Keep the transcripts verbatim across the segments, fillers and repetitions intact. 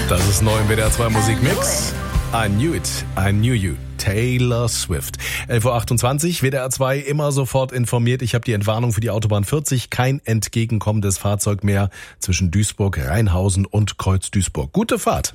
Das ist neu im W D R zwei Musikmix. I knew it, I knew you. Taylor Swift. elf Uhr achtundzwanzig, W D R zwei immer sofort informiert. Ich habe die Entwarnung für die Autobahn vierzig. Kein entgegenkommendes Fahrzeug mehr zwischen Duisburg, Rheinhausen und Kreuz-Duisburg. Gute Fahrt.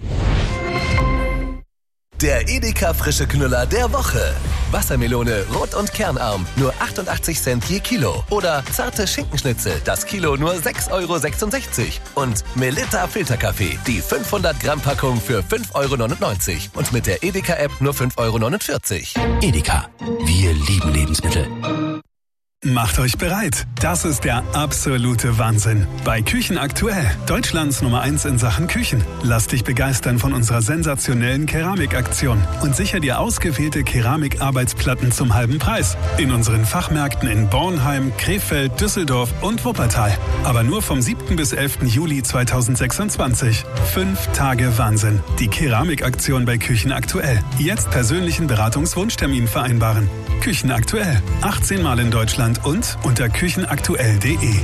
Der Edeka frische Knüller der Woche. Wassermelone, rot und kernarm, nur achtundachtzig Cent je Kilo. Oder zarte Schinkenschnitzel, das Kilo nur sechs Euro sechsundsechzig. Und Melitta Filterkaffee, die fünfhundert Gramm Packung für fünf Euro neunundneunzig. Und mit der Edeka-App nur fünf Euro neunundvierzig. Edeka, wir lieben Lebensmittel. Macht euch bereit. Das ist der absolute Wahnsinn. Bei Küchen aktuell, Deutschlands Nummer eins in Sachen Küchen. Lass dich begeistern von unserer sensationellen Keramikaktion und sicher dir ausgewählte Keramikarbeitsplatten zum halben Preis. In unseren Fachmärkten in Bornheim, Krefeld, Düsseldorf und Wuppertal. Aber nur vom siebten bis elften Juli zweitausendsechsundzwanzig. Fünf Tage Wahnsinn. Die Keramikaktion bei Küchen aktuell. Jetzt persönlichen Beratungswunschtermin vereinbaren. Küchen aktuell. achtzehn Mal in Deutschland und unter küchenaktuell punkt de.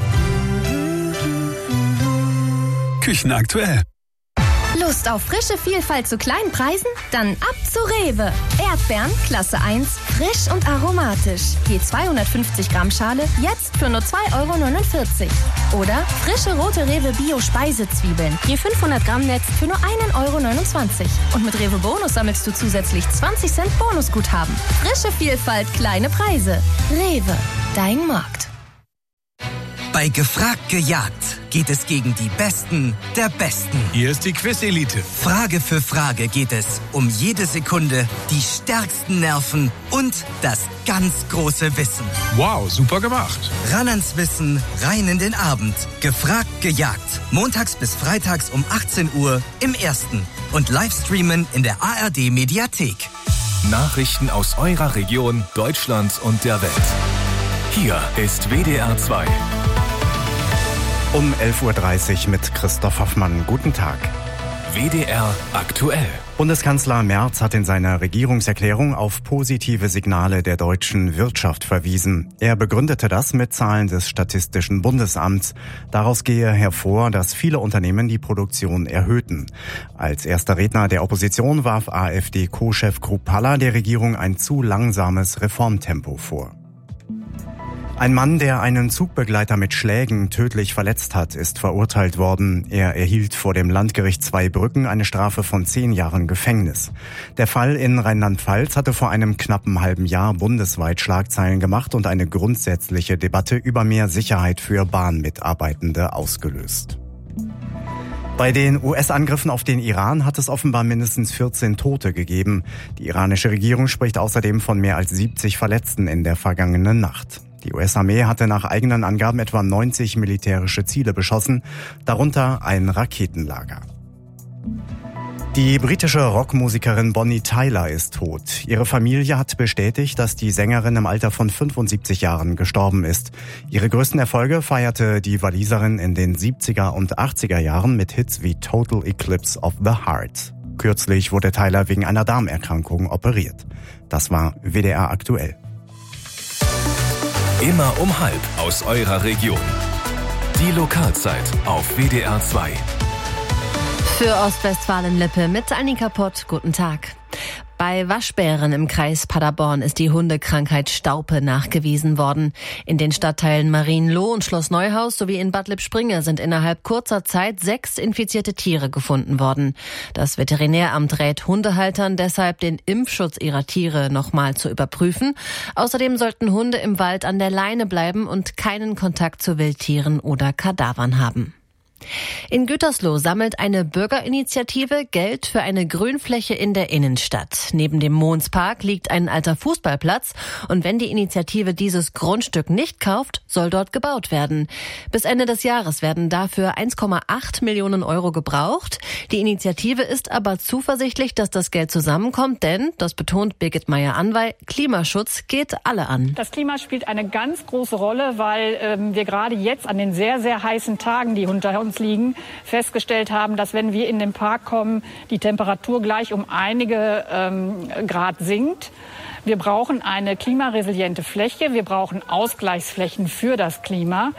Küchenaktuell. Lust auf frische Vielfalt zu kleinen Preisen? Dann ab zu Rewe. Erdbeeren, Klasse eins, frisch und aromatisch. Je zweihundertfünfzig Gramm Schale, jetzt für nur zwei Euro neunundvierzig. Oder frische rote Rewe Bio-Speisezwiebeln. Je fünfhundert Gramm Netz für nur ein Euro neunundzwanzig. Und mit Rewe Bonus sammelst du zusätzlich zwanzig Cent Bonusguthaben. Frische Vielfalt, kleine Preise. Rewe, dein Markt. Bei Gefragt gejagt geht es gegen die Besten der Besten. Hier ist die Quiz-Elite. Frage für Frage geht es um jede Sekunde, die stärksten Nerven und das ganz große Wissen. Wow, super gemacht. Ran ans Wissen, rein in den Abend. Gefragt gejagt. Montags bis freitags um achtzehn Uhr im Ersten. Und Livestreamen in der A R D-Mediathek. Nachrichten aus eurer Region, Deutschland und der Welt. Hier ist W D R zwei. Um elf Uhr dreißig mit Christoph Hoffmann. Guten Tag. W D R aktuell. Bundeskanzler Merz hat in seiner Regierungserklärung auf positive Signale der deutschen Wirtschaft verwiesen. Er begründete das mit Zahlen des Statistischen Bundesamts. Daraus gehe hervor, dass viele Unternehmen die Produktion erhöhten. Als erster Redner der Opposition warf AfD-Co-Chef Kruppalla der Regierung ein zu langsames Reformtempo vor. Ein Mann, der einen Zugbegleiter mit Schlägen tödlich verletzt hat, ist verurteilt worden. Er erhielt vor dem Landgericht Zweibrücken eine Strafe von zehn Jahren Gefängnis. Der Fall in Rheinland-Pfalz hatte vor einem knappen halben Jahr bundesweit Schlagzeilen gemacht und eine grundsätzliche Debatte über mehr Sicherheit für Bahnmitarbeitende ausgelöst. Bei den U S-Angriffen auf den Iran hat es offenbar mindestens vierzehn Tote gegeben. Die iranische Regierung spricht außerdem von mehr als siebzig Verletzten in der vergangenen Nacht. Die U S-Armee hatte nach eigenen Angaben etwa neunzig militärische Ziele beschossen, darunter ein Raketenlager. Die britische Rockmusikerin Bonnie Tyler ist tot. Ihre Familie hat bestätigt, dass die Sängerin im Alter von fünfundsiebzig Jahren gestorben ist. Ihre größten Erfolge feierte die Waliserin in den siebziger und achtziger Jahren mit Hits wie Total Eclipse of the Heart. Kürzlich wurde Tyler wegen einer Darmerkrankung operiert. Das war W D R aktuell. Immer um halb aus eurer Region. Die Lokalzeit auf W D R zwei. Für Ostwestfalen-Lippe mit Annika Pott. Guten Tag. Bei Waschbären im Kreis Paderborn ist die Hundekrankheit Staupe nachgewiesen worden. In den Stadtteilen Marienloh und Schloss Neuhaus sowie in Bad Lippspringe sind innerhalb kurzer Zeit sechs infizierte Tiere gefunden worden. Das Veterinäramt rät Hundehaltern deshalb, den Impfschutz ihrer Tiere nochmal zu überprüfen. Außerdem sollten Hunde im Wald an der Leine bleiben und keinen Kontakt zu Wildtieren oder Kadavern haben. In Gütersloh sammelt eine Bürgerinitiative Geld für eine Grünfläche in der Innenstadt. Neben dem Mohnspark liegt ein alter Fußballplatz und wenn die Initiative dieses Grundstück nicht kauft, soll dort gebaut werden. Bis Ende des Jahres werden dafür eins Komma acht Millionen Euro gebraucht. Die Initiative ist aber zuversichtlich, dass das Geld zusammenkommt, denn, das betont Birgit Meyer-Anwey, Klimaschutz geht alle an. Das Klima spielt eine ganz große Rolle, weil ähm, wir gerade jetzt an den sehr, sehr heißen Tagen, die unter uns liegen, festgestellt haben, dass wenn wir in den Park kommen, die Temperatur gleich um einige ähm, Grad sinkt. Wir brauchen eine klimaresiliente Fläche, wir brauchen Ausgleichsflächen für das Klima.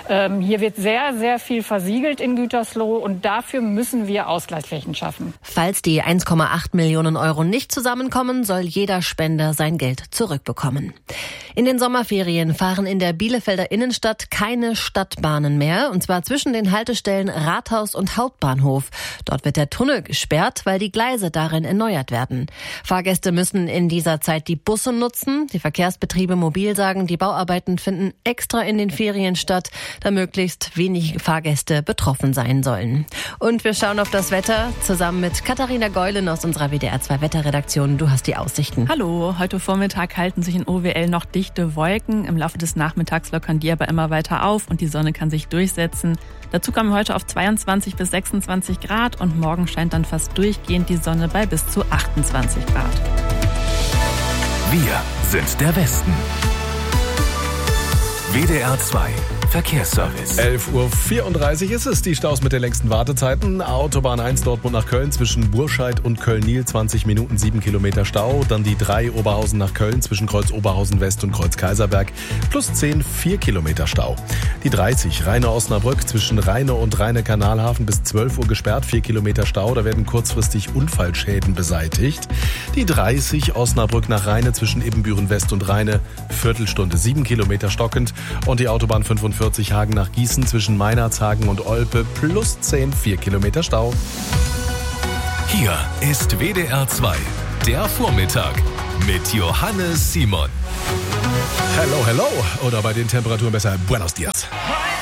Ähm, hier wird sehr, sehr viel versiegelt in Gütersloh und dafür müssen wir Ausgleichsflächen schaffen. Falls die eins Komma acht Millionen Euro nicht zusammenkommen, soll jeder Spender sein Geld zurückbekommen. In den Sommerferien fahren in der Bielefelder Innenstadt keine Stadtbahnen mehr, und zwar zwischen den Haltestellen Rathaus und Hauptbahnhof. Dort wird der Tunnel gesperrt, weil die Gleise darin erneuert werden. Fahrgäste müssen in dieser Zeit die Busse nutzen. Die Verkehrsbetriebe Mobil sagen, die Bauarbeiten finden extra in den Ferien statt, da möglichst wenig Fahrgäste betroffen sein sollen. Und wir schauen auf das Wetter zusammen mit Katharina Geulen aus unserer W D R zwei Wetterredaktion. Du hast die Aussichten. Hallo, heute Vormittag halten sich in O W L noch dichte Wolken. Im Laufe des Nachmittags lockern die aber immer weiter auf und die Sonne kann sich durchsetzen. Dazu kommen wir heute auf zweiundzwanzig bis sechsundzwanzig Grad und morgen scheint dann fast durchgehend die Sonne bei bis zu achtundzwanzig Grad. Wir sind der Westen. W D R zwei Verkehrsservice. elf Uhr vierunddreißig ist es, die Staus mit den längsten Wartezeiten. Autobahn eins Dortmund nach Köln zwischen Burscheid und Köln-Niel, zwanzig Minuten, sieben Kilometer Stau. Dann die drei Oberhausen nach Köln zwischen Kreuz Oberhausen West und Kreuz Kaiserberg, plus zehn, vier Kilometer Stau. Die dreißig Rheine-Osnabrück zwischen Rheine und Rheine-Kanalhafen bis zwölf Uhr gesperrt, vier Kilometer Stau. Da werden kurzfristig Unfallschäden beseitigt. Die dreißig Osnabrück nach Rheine zwischen Ibbenbüren West und Rheine, Viertelstunde, sieben Kilometer stockend. Und die Autobahn fünfundvierzig Hagen nach Gießen zwischen Meinerzhagen und Olpe, plus zehn, vier Kilometer Stau. Hier ist W D R zwei, der Vormittag mit Johannes Simon. Hello, hello. Oder bei den Temperaturen besser Buenos Dias.